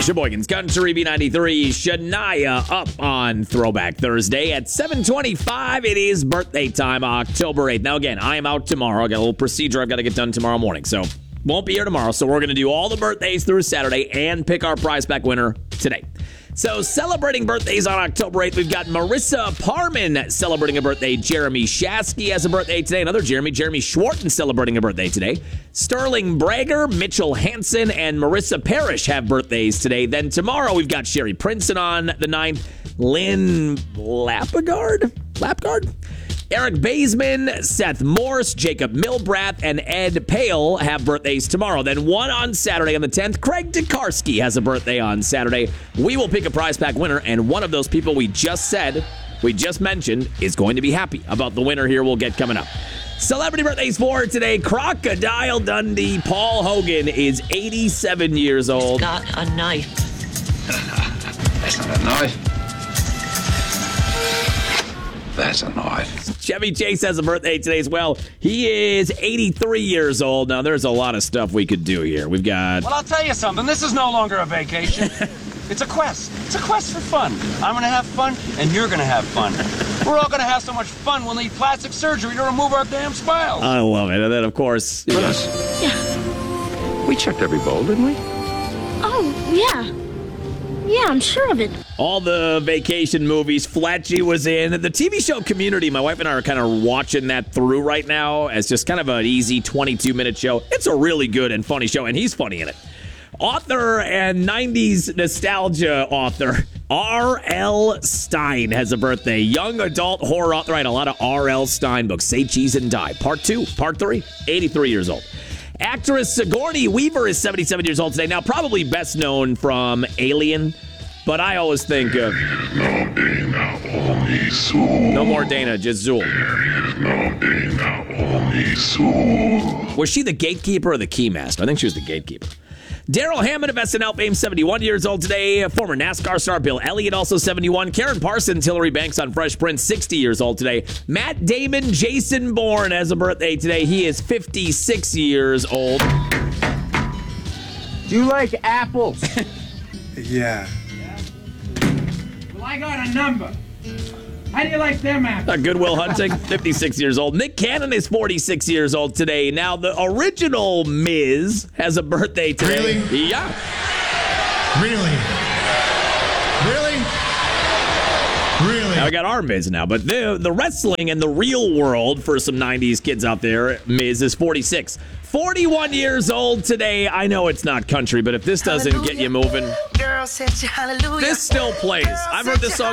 Sheboygan's Country B93, Shania up on Throwback Thursday at 7:25. It is birthday time, October 8th. Now, again, I am out tomorrow. I got a little procedure I've got to get done tomorrow morning, so won't be here tomorrow. So we're going to do all the birthdays through Saturday and pick our prize pack winner today. So celebrating birthdays on October 8th, we've got Marissa Parman celebrating a birthday. Jeremy Shasky has a birthday today. Another Jeremy Schwarten celebrating a birthday today. Sterling Brager, Mitchell Hansen, and Marissa Parrish have birthdays today. Then tomorrow we've got Sherry Princeton on the 9th. Lynn Lapgard? Eric Baseman, Seth Morse, Jacob Milbrath, and Ed Pale have birthdays tomorrow. Then one on Saturday on the 10th. Craig Tokarski has a birthday on Saturday. We will pick a prize pack winner, and one of those people we just mentioned, is going to be happy about the winner here we'll get coming up. Celebrity birthdays for today. Crocodile Dundee. Paul Hogan is 87 years old. He's got a knife. That's not a knife. That's a knife. Chevy Chase has a birthday today as well. He is 83 years old. Now, there's a lot of stuff we could do here. We've got... Well, I'll tell you something. This is no longer a vacation. It's a quest. It's a quest for fun. I'm going to have fun, and you're going to have fun. We're all going to have so much fun we'll need plastic surgery to remove our damn smiles. I love it. And then, of course... Yeah. We checked every bowl, didn't we? Oh, yeah. Yeah, I'm sure of it. All the vacation movies Fletchy was in. The TV show Community, my wife and I are kind of watching that through right now as just kind of an easy 22-minute show. It's a really good and funny show, and he's funny in it. Author and 90s nostalgia author R.L. Stine has a birthday. Young adult horror author. I had a lot of R.L. Stine books. Say Cheese and Die. Part 2, Part 3, 83 years old. Actress Sigourney Weaver is 77 years old today. Now, probably best known from Alien, but I always think of... No Dana, only Zool. No more Dana, just Zool. There is no Dana, only Zool. Was she the gatekeeper or the keymaster? I think she was the gatekeeper. Daryl Hammond of SNL fame, 71 years old today. Former NASCAR star Bill Elliott, also 71. Karen Parsons, Hillary Banks on Fresh Prince, 60 years old today. Matt Damon, Jason Bourne has a birthday today. He is 56 years old. Do you like apples? Yeah. Well, I got a number. How do you like them apples? Goodwill Hunting, 56 years old. Nick Cannon is 46 years old today. Now, the original Miz has a birthday today. Really? Yeah. Really? Now, I got our Miz now, but the wrestling and the real world for some 90s kids out there, Miz is 46. 41 years old today. I know it's not country, but if this doesn't get you moving, Girl, set you hallelujah. this still plays. I've heard this song